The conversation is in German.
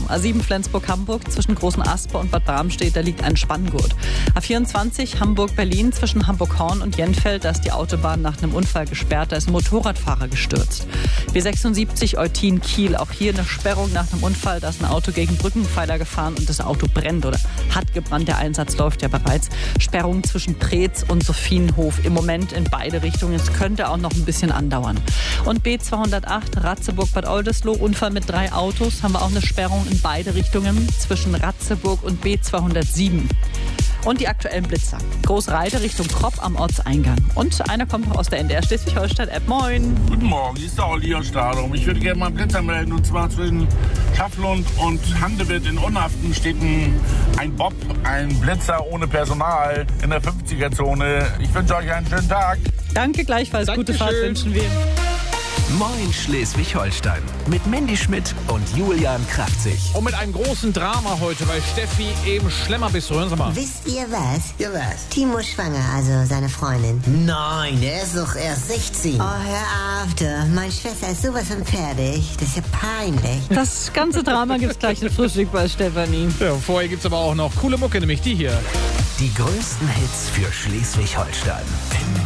A7 Flensburg-Hamburg zwischen Großen Asper und Bad Bramstedt, da liegt ein Spanngurt. A24 Hamburg-Berlin zwischen Hamburg-Horn und Jenfeld, da ist die Autobahn nach einem Unfall gesperrt, da ist ein Motorradfahrer gestürzt. B76 Eutin-Kiel, auch hier eine Sperrung nach einem Unfall, da ist ein Auto gegen Brückenpfeiler gefahren und das Auto brennt oder hat gebrannt, der Einsatz läuft ja bereits. Sperrung zwischen Preetz und Sophienhof im Moment in beide Richtungen, es könnte auch noch ein bisschen andauern. Und B208 Ratzeburg-Bad Oldesloe, Unfall mit 3 Autos, haben wir auch eine Sperrung in beide Richtungen zwischen Ratzeburg und B207. Und die aktuellen Blitzer. Großreite Richtung Kropp am Ortseingang. Und einer kommt noch aus der NDR Schleswig-Holstein-App. Moin. Guten Morgen, hier ist der Olli aus Stadum. Ich würde gerne mal einen Blitzer melden. Und zwar zwischen Schafflund und Handewitt in Unhaften steht ein Bob, ein Blitzer ohne Personal in der 50er-Zone. Ich wünsche euch einen schönen Tag. Danke gleichfalls. Gute Fahrt wünschen wir. Moin Schleswig-Holstein mit Mandy Schmidt und Julian Kraftzig. Und mit einem großen Drama heute, weil Steffi eben Schlemmerbisse. Hören Sie mal. Wisst ihr was? Ja, was? Timo schwanger, also seine Freundin. Nein, der ist doch erst 16. Oh, hör auf, du. Meine Schwester ist sowas von fertig. Das ist ja peinlich. Das ganze Drama gibt's gleich im Frühstück bei Stefanie. Ja, vorher gibt's aber auch noch coole Mucke, nämlich die hier. Die größten Hits für Schleswig-Holstein.